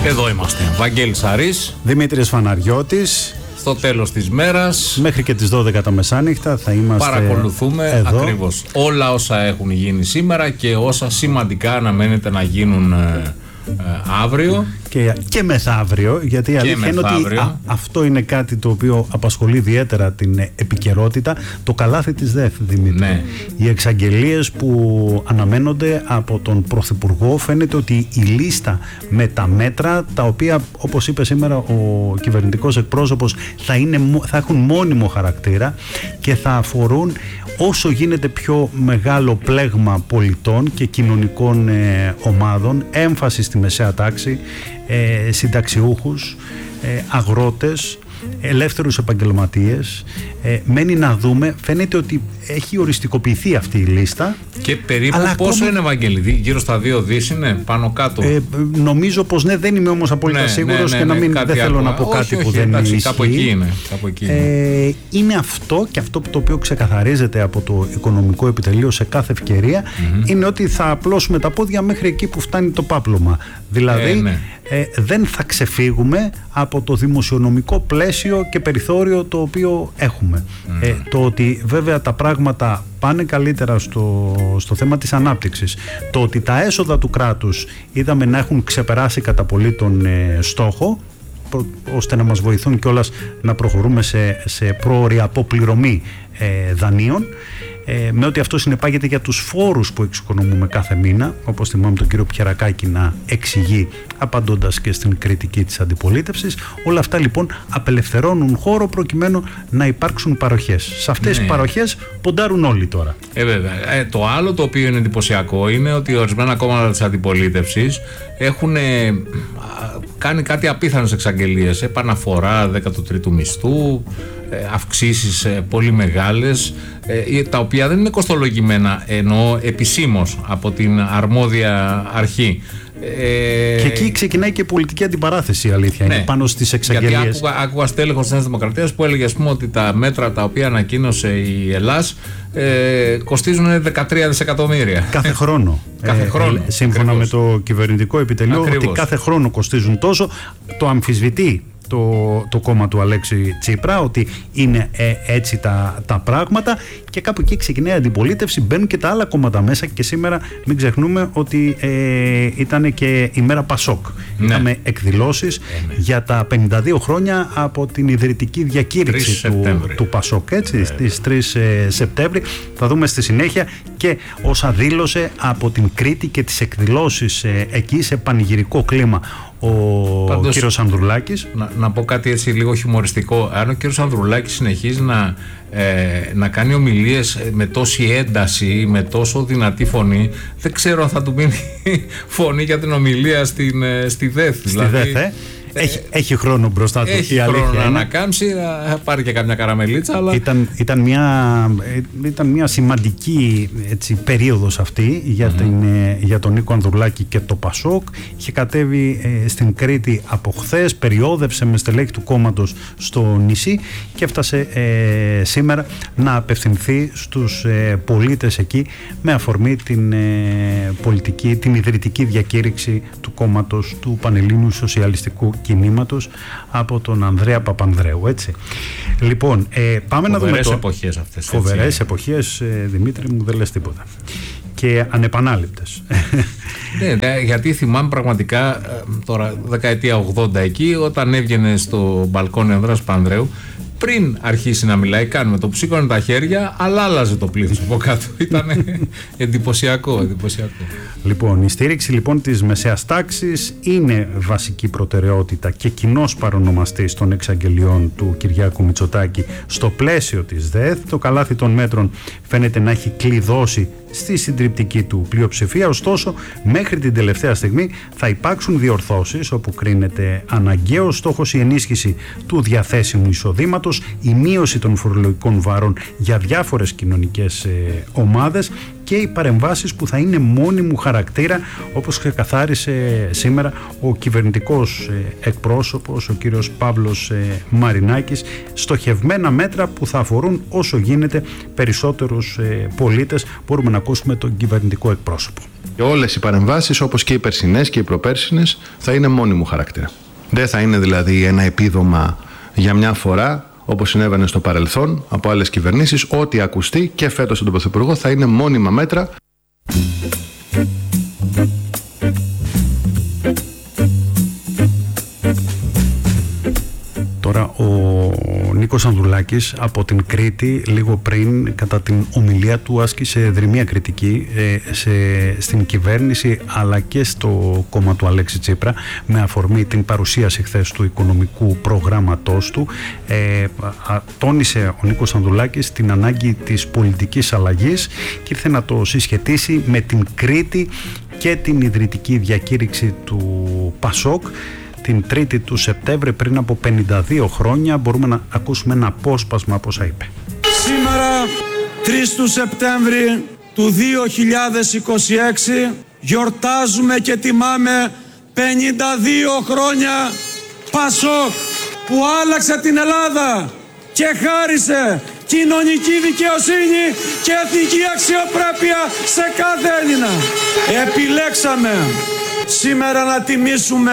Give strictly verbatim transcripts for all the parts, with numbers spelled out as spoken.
Εδώ είμαστε. Βαγγέλης Αρής, Δημήτρης Φαναριώτης. Στο τέλος της μέρας, μέχρι και τις δώδεκα τα μεσάνυχτα θα είμαστε. Παρακολουθούμε εδώ. Ακριβώς όλα όσα έχουν γίνει σήμερα και όσα σημαντικά αναμένεται να γίνουν ε, ε, αύριο και, και μεθαύριο, γιατί η αλήθεια είναι ότι α, αυτό είναι κάτι το οποίο απασχολεί ιδιαίτερα την επικαιρότητα, το καλάθι της ΔΕΘ, Δημήτρη. Ναι. Οι εξαγγελίες που αναμένονται από τον Πρωθυπουργό, φαίνεται ότι η λίστα με τα μέτρα, τα οποία όπως είπε σήμερα ο κυβερνητικός εκπρόσωπος, θα, είναι, θα έχουν μόνιμο χαρακτήρα και θα αφορούν όσο γίνεται πιο μεγάλο πλέγμα πολιτών και κοινωνικών ε, ομάδων, έμφαση στη μεσαία τάξη, ε, συνταξιούχους, ε, αγρότες, ελεύθερους επαγγελματίες. Ε, μένει να δούμε, φαίνεται ότι έχει οριστικοποιηθεί αυτή η λίστα. Και περίπου πόσο ακόμα... είναι, Βαγγέλη, γύρω στα δύο δις είναι, πάνω κάτω? Ε, νομίζω πως ναι, δεν είμαι όμως απόλυτα ναι, σίγουρος ναι, ναι, και να μην, ναι, δεν θέλω να πω όχι, κάτι όχι, που όχι, δεν εντάξει, ισχύει. Κάπου εκεί είναι, κάπου εκεί είναι. Ε, είναι αυτό, και αυτό το οποίο ξεκαθαρίζεται από το Οικονομικό Επιτελείο σε κάθε ευκαιρία, mm-hmm. είναι ότι θα απλώσουμε τα πόδια μέχρι εκεί που φτάνει το πάπλωμα. Δηλαδή ε, ναι. ε, δεν θα ξεφύγουμε από το δημοσιονομικό πλαίσιο και περιθώριο το οποίο έχουμε. Mm. Ε, το ότι βέβαια τα πράγματα πάνε καλύτερα στο, στο θέμα της ανάπτυξης, το ότι τα έσοδα του κράτους είδαμε να έχουν ξεπεράσει κατά πολύ τον ε, στόχο, προ, ώστε να μας βοηθούν κιόλας να προχωρούμε σε, σε πρόωρη αποπληρωμή ε, δανείων, Ε, με ό,τι αυτό συνεπάγεται για τους φόρους που εξοικονομούμε κάθε μήνα, όπως θυμάμαι τον κύριο Πιερακάκη να εξηγεί απαντώντας και στην κριτική της αντιπολίτευσης. Όλα αυτά λοιπόν απελευθερώνουν χώρο προκειμένου να υπάρξουν παροχές. Σε αυτές ναι. τις παροχές ποντάρουν όλοι τώρα. Ε, βέβαια. Ε, το άλλο το οποίο είναι εντυπωσιακό είναι ότι ορισμένα κόμματα της αντιπολίτευσης έχουν ε, κάνει κάτι απίθανες εξαγγελίες. Επαναφορά δέκατου τρίτου μισθού, αυξήσεις πολύ μεγάλες, τα οποία δεν είναι κοστολογημένα, εννοώ επισήμως από την αρμόδια αρχή. Και εκεί ξεκινάει και η πολιτική αντιπαράθεση, η αλήθεια ναι. είναι, πάνω στις εξαγγελίες. Γιατί άκουγα, άκουγα στέλεχος της Νέας Δημοκρατίας που έλεγε, ας πούμε, ότι τα μέτρα τα οποία ανακοίνωσε η Ελλάς ε, κοστίζουν δεκατρία δισεκατομμύρια. Κάθε χρόνο. κάθε χρόνο. Ε, σύμφωνα Ακριβώς. με το κυβερνητικό επιτελείο, Ακριβώς. ότι κάθε χρόνο κοστίζουν τόσο. Το αμφισβητεί Το, το κόμμα του Αλέξη Τσίπρα ότι είναι ε, έτσι τα, τα πράγματα, και κάπου εκεί ξεκινάει η αντιπολίτευση, μπαίνουν και τα άλλα κόμματα μέσα, και σήμερα μην ξεχνούμε ότι ε, ήταν και η μέρα Πασόκ. Ναι. Είχαμε εκδηλώσεις ε, ναι. για τα πενήντα δύο χρόνια από την ιδρυτική διακήρυξη του, του Πασόκ, έτσι, ε, στις τρεις Σεπτέμβρη. Θα δούμε στη συνέχεια και όσα δήλωσε από την Κρήτη και τις εκδηλώσεις ε, εκεί σε πανηγυρικό κλίμα ο Πάντως, κύριος Ανδρουλάκης. Να, να πω κάτι έτσι λίγο χιουμοριστικό. Αν ο κύριος Ανδρουλάκης συνεχίζει να, ε, να κάνει ομιλίες με τόση ένταση, με τόσο δυνατή φωνή, δεν ξέρω αν θα του μείνει φωνή για την ομιλία στην, στη ΔΕΘ. Στη δηλαδή, ΔΕΘ, ε? Έχει, έχει χρόνο μπροστά του. Έχει η χρόνο να είναι. ανακάμψει, θα πάρει και κάμια καραμελίτσα. Αλλά... Ήταν, ήταν, μια, ήταν μια σημαντική έτσι, περίοδος αυτή για, mm-hmm. την, για τον Νίκο Ανδρουλάκη και το Πασόκ. Είχε κατέβει ε, στην Κρήτη από χθες, περιόδευσε με στελέχη του κόμματος στο νησί και έφτασε ε, σήμερα να απευθυνθεί στους ε, πολίτες εκεί με αφορμή την ε, πολιτική, την ιδρυτική διακήρυξη του κόμματος του Πανελλήνιου Σοσιαλιστικού Κινήματος από τον Ανδρέα Παπανδρέου, έτσι. Λοιπόν, ε, πάμε φοβερές να δούμε το... εποχές αυτές. Φοβερές έτσι. εποχές, ε, Δημήτρη μου, δεν λες τίποτα. Και ανεπανάληπτες. Ναι, γιατί θυμάμαι πραγματικά τώρα δεκαετία ογδόντα εκεί, όταν έβγαινε στο μπαλκόνι Ανδρέας Παπανδρέου, πριν αρχίσει να μιλάει, κάνουμε το που σήκωνε τα χέρια, αλλά άλλαζε το πλήθος από κάτω. Ήταν εντυπωσιακό, εντυπωσιακό. Λοιπόν, η στήριξη λοιπόν της μεσαίας τάξης είναι βασική προτεραιότητα και κοινός παρονομαστής των εξαγγελιών του Κυριάκου Μητσοτάκη στο πλαίσιο της ΔΕΘ. Το καλάθι των μέτρων φαίνεται να έχει κλειδώσει στη συντριπτική του πλειοψηφία, ωστόσο μέχρι την τελευταία στιγμή θα υπάρξουν διορθώσεις όπου κρίνεται αναγκαίο στόχος η ενίσχυση του διαθέσιμου εισοδήματος, όπως η μείωση των φορολογικών βάρων για διάφορες κοινωνικές ε, ομάδες και οι παρεμβάσεις που θα είναι μόνιμου χαρακτήρα, όπως ξεκαθάρισε σήμερα ο κυβερνητικός ε, εκπρόσωπος, ο κύριος Παύλος ε, Μαρινάκης, στοχευμένα μέτρα που θα αφορούν όσο γίνεται περισσότερους ε, πολίτες. Μπορούμε να ακούσουμε τον κυβερνητικό εκπρόσωπο. Και όλες οι παρεμβάσεις, όπως και οι περσινές και οι προπέρσινες, θα είναι μόνιμου χαρακτήρα. Δεν θα είναι δηλαδή ένα επίδομα για μια φορά, όπως συνέβαινε στο παρελθόν από άλλες κυβερνήσεις. Ό,τι ακουστεί και φέτος στον Πρωθυπουργό θα είναι μόνιμα μέτρα. Τώρα ο Νίκος Ανδρουλάκης από την Κρήτη λίγο πριν κατά την ομιλία του άσκησε δρυμία κριτική ε, σε, στην κυβέρνηση αλλά και στο κόμμα του Αλέξη Τσίπρα με αφορμή την παρουσίαση χθες του οικονομικού προγράμματός του. Ε, α, τόνισε ο Νίκος Ανδρουλάκης την ανάγκη της πολιτικής αλλαγής και ήρθε να το συσχετίσει με την Κρήτη και την ιδρυτική διακήρυξη του Πασόκ την Τρίτη του Σεπτέμβρη πριν από πενήντα δύο χρόνια. Μπορούμε να ακούσουμε ένα απόσπασμα από όσα είπε. Σήμερα, τρεις του Σεπτέμβρη του δύο χιλιάδες είκοσι έξι, γιορτάζουμε και τιμάμε πενήντα δύο χρόνια Πασόκ που άλλαξε την Ελλάδα και χάρισε κοινωνική δικαιοσύνη και εθνική αξιοπρέπεια σε κάθε Έλληνα. Επιλέξαμε σήμερα να τιμήσουμε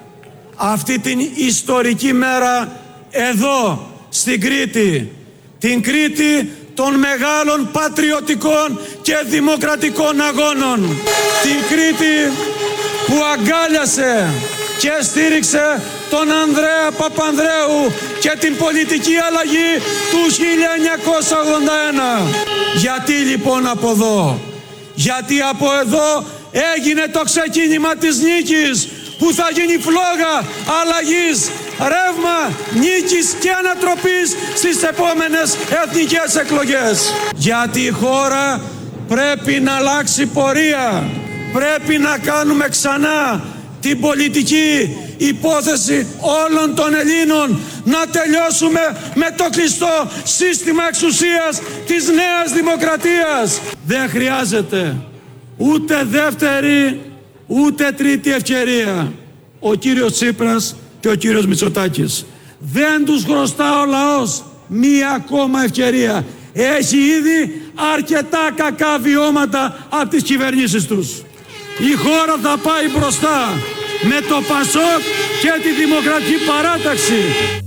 αυτή την ιστορική μέρα εδώ στην Κρήτη, την Κρήτη των μεγάλων πατριωτικών και δημοκρατικών αγώνων, την Κρήτη που αγκάλιασε και στήριξε τον Ανδρέα Παπανδρέου και την πολιτική αλλαγή του χίλια εννιακόσια ογδόντα ένα. Γιατί λοιπόν από εδώ? Γιατί από εδώ έγινε το ξεκίνημα της νίκης που θα γίνει φλόγα αλλαγής, ρεύμα νίκης και ανατροπής στις επόμενες εθνικές εκλογές. Γιατί η χώρα πρέπει να αλλάξει πορεία. Πρέπει να κάνουμε ξανά την πολιτική υπόθεση όλων των Ελλήνων, να τελειώσουμε με το κλειστό σύστημα εξουσίας της νέας δημοκρατίας. Δεν χρειάζεται ούτε δεύτερη ούτε τρίτη ευκαιρία ο κύριος Τσίπρας και ο κύριος Μητσοτάκης. Δεν τους χρωστά ο λαός μία ακόμα ευκαιρία. Έχει ήδη αρκετά κακά βιώματα από τις κυβερνήσεις τους. Η χώρα θα πάει μπροστά με το Πασόκ και τη Δημοκρατική Παράταξη.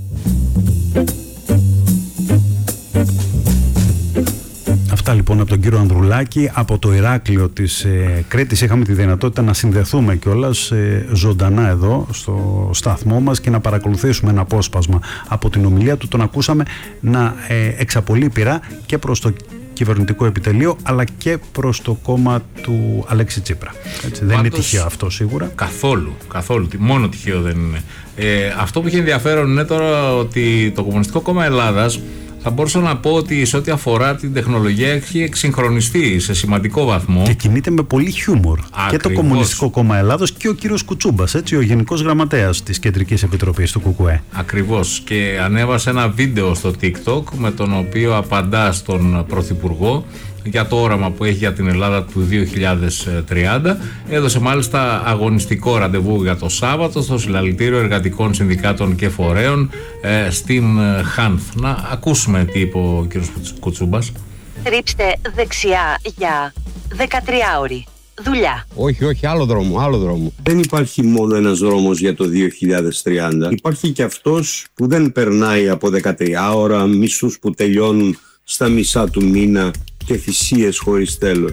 Αυτά λοιπόν από τον κύριο Ανδρουλάκη. Από το Ηράκλειο της ε, Κρήτης είχαμε τη δυνατότητα να συνδεθούμε κιόλας ε, ζωντανά εδώ στο σταθμό μας και να παρακολουθήσουμε ένα απόσπασμα από την ομιλία του. Τον ακούσαμε να ε, εξαπολύει πειρά και προς το κυβερνητικό επιτελείο αλλά και προς το κόμμα του Αλέξη Τσίπρα. Έτσι, δεν Πάντως, είναι τυχαίο αυτό σίγουρα. Καθόλου, καθόλου. Μόνο τυχαίο δεν είναι. Ε, αυτό που έχει ενδιαφέρον είναι τώρα ότι το Κομμουνιστικό Κόμμα Ελλάδας, θα μπορούσα να πω ότι σε ό,τι αφορά την τεχνολογία έχει εξυγχρονιστεί σε σημαντικό βαθμό. Και κινείται με πολύ χιούμορ. Ακριβώς. Και το Κομμουνιστικό Κόμμα Ελλάδος και ο κύριος Κουτσούμπας, έτσι, ο Γενικός Γραμματέας της Κεντρικής Επιτροπής του ΚΚΕ. Ακριβώς. Και ανέβασε ένα βίντεο στο TikTok με τον οποίο απαντά στον Πρωθυπουργό για το όραμα που έχει για την Ελλάδα του δύο χιλιάδες τριάντα. Έδωσε μάλιστα αγωνιστικό ραντεβού για το Σάββατο στο Συλλαλητήριο Εργατικών Συνδικάτων και Φορέων ε, στην Χάνθ. Να ακούσουμε τι είπε ο κ. Κουτσούμπας. Ρίψτε δεξιά για δεκατρία ώρη. Δουλειά. Όχι, όχι, άλλο δρόμο, άλλο δρόμο. Δεν υπάρχει μόνο ένας δρόμος για το δύο χιλιάδες τριάντα. Υπάρχει και αυτός που δεν περνάει από δεκατρία ώρα, μισούς που τελειώνουν στα μισά του μήνα και θυσίες χωρίς τέλος.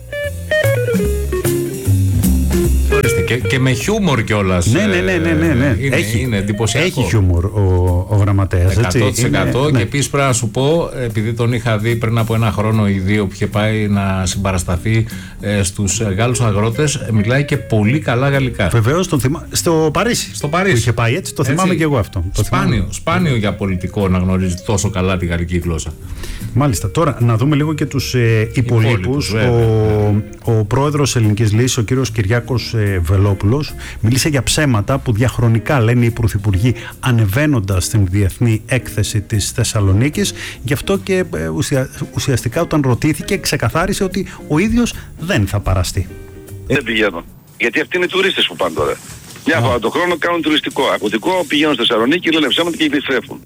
Και, και με χιούμορ κιόλας. Ναι, ναι, ναι, ναι, ναι, ναι. Είναι, έχει, είναι εντυπωσιακό. Έχει χιούμορ ο, ο γραμματέας. εκατό τοις εκατό. Είναι, και ναι. επίσης πρέπει να σου πω, επειδή τον είχα δει πριν από ένα χρόνο ή δύο που είχε πάει να συμπαρασταθεί ε, στους Γάλλους αγρότες, μιλάει και πολύ καλά γαλλικά. Βεβαίως, τον θυμά... στο Παρίσι. Στο Παρίσι. Που είχε πάει έτσι, το θυμάμαι έτσι, και εγώ αυτό. Σπάνιο, σπάνιο για πολιτικό να γνωρίζει τόσο καλά τη γαλλική γλώσσα. Μάλιστα. Τώρα να δούμε λίγο και τους ε, υπολείπους. Ο, ο πρόεδρος Ελληνικής Λύσης, ο κύριος Κυριάκος ε, Βελόπουλος. Μίλησε για ψέματα που διαχρονικά λένε οι πρωθυπουργοί ανεβαίνοντας στην διεθνή έκθεση της Θεσσαλονίκης. Γι' αυτό και ουσια, ουσιαστικά όταν ρωτήθηκε ξεκαθάρισε ότι ο ίδιος δεν θα παραστεί. Δεν πηγαίνω. Γιατί αυτοί είναι τουρίστες που πάνε τώρα. Μια φορά το χρόνο κάνουν τουριστικό. Ακουτικό πηγαίνουν στη Θεσσαλονίκη, λένε ψέματα και επιστρέφουν.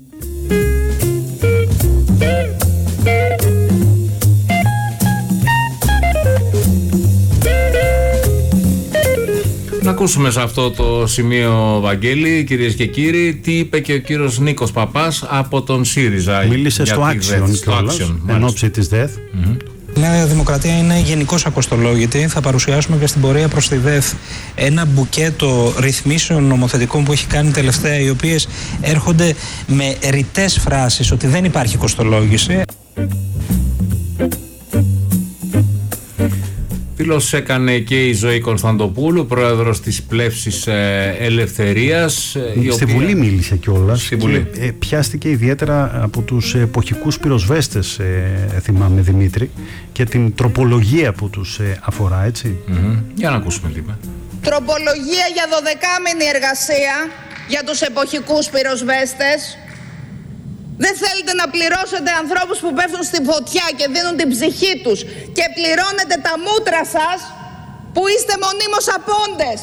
Να ακούσουμε σε αυτό το σημείο, Βαγγέλη, κυρίες και κύριοι, τι είπε και ο κύριος Νίκος Παπάς από τον ΣΥΡΙΖΑ. Μίλησε στο Action, εν ώψη της ΔΕΘ. Mm-hmm. Η Νέα Δημοκρατία είναι γενικώς ακοστολόγητη. Θα παρουσιάσουμε και στην πορεία προς τη ΔΕΘ ένα μπουκέτο ρυθμίσεων νομοθετικών που έχει κάνει τελευταία, οι οποίες έρχονται με ρητές φράσεις ότι δεν υπάρχει κοστολόγηση. Δήλωση έκανε και η Ζωή Κωνσταντοπούλου, πρόεδρος της Πλεύσης Ελευθερίας. Στη οποία... Βουλή μίλησε κιόλας και ε, πιάστηκε ιδιαίτερα από τους εποχικούς πυροσβέστες, ε, θυμάμαι Δημήτρη, και την τροπολογία που τους ε, αφορά, έτσι. Mm-hmm. Για να ακούσουμε τι είπε. Τροπολογία για δωδεκάμηνη εργασία για τους εποχικούς πυροσβέστες. Δεν θέλετε να πληρώσετε ανθρώπους που πέφτουν στη φωτιά και δίνουν την ψυχή τους και πληρώνετε τα μούτρα σας που είστε μονίμως απόντες.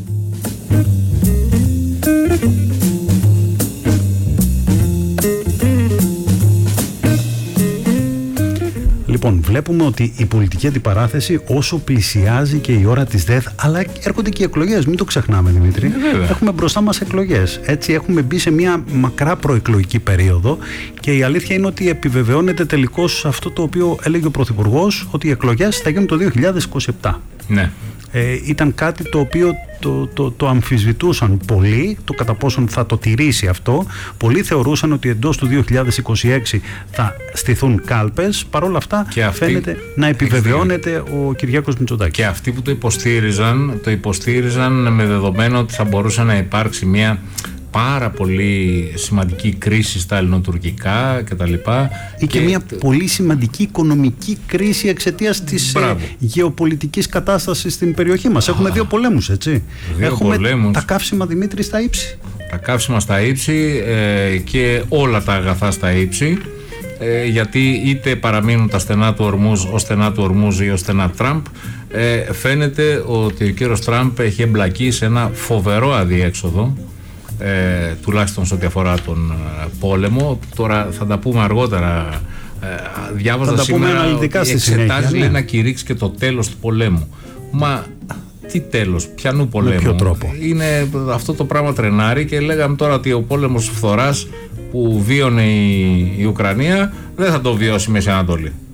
Λοιπόν, βλέπουμε ότι η πολιτική αντιπαράθεση όσο πλησιάζει και η ώρα της ΔΕΘ, αλλά έρχονται και οι εκλογές, μην το ξεχνάμε Δημήτρη. Ε, έχουμε μπροστά μας εκλογές. Έτσι έχουμε μπει σε μια μακρά προεκλογική περίοδο και η αλήθεια είναι ότι επιβεβαιώνεται τελικώς αυτό το οποίο έλεγε ο Πρωθυπουργός, ότι οι εκλογές θα γίνουν το δύο χιλιάδες είκοσι επτά. Ναι. Ε, ήταν κάτι το οποίο το, το, το αμφισβητούσαν πολλοί, το κατά πόσον θα το τηρήσει αυτό. Πολλοί θεωρούσαν ότι εντός του δύο χιλιάδες είκοσι έξι θα στηθούν κάλπες. Παρ' όλα αυτά αυτή... φαίνεται να επιβεβαιώνεται ο Κυριάκος Μητσοτάκης. Και αυτοί που το υποστήριζαν, το υποστήριζαν με δεδομένο ότι θα μπορούσε να υπάρξει μια πάρα πολύ σημαντική κρίση στα ελληνοτουρκικά κτλ. Ή και, και μια πολύ σημαντική οικονομική κρίση εξαιτίας της ε, γεωπολιτικής κατάστασης στην περιοχή μας. Έχουμε δύο πολέμους, έτσι. Δύο Έχουμε πολέμους. Τα καύσιμα, Δημήτρη, στα ύψη. Τα καύσιμα στα ύψη ε, και όλα τα αγαθά στα ύψη. Ε, γιατί είτε παραμείνουν τα στενά του Ορμούζ ως στενά του Ορμούζ ή ως στενά Τραμπ, ε, φαίνεται ότι ο κύριος Τραμπ έχει εμπλακεί σε ένα φοβερό αδιέξοδο. Ε, τουλάχιστον σε ό,τι αφορά τον ε, πόλεμο. Τώρα θα τα πούμε αργότερα. Ε, διάβαζα θα σήμερα ότι εξετάζει, λέει, ναι. να κηρύξει και το τέλος του πολέμου. Μα τι τέλος, ποιανού πολέμου? Με ποιο τρόπο? Είναι αυτό το πράγμα τρενάρι και λέγαμε τώρα ότι ο πόλεμος φθοράς που βίωνε η, η Ουκρανία δεν θα το βιώσει η Μέση Ανατολή.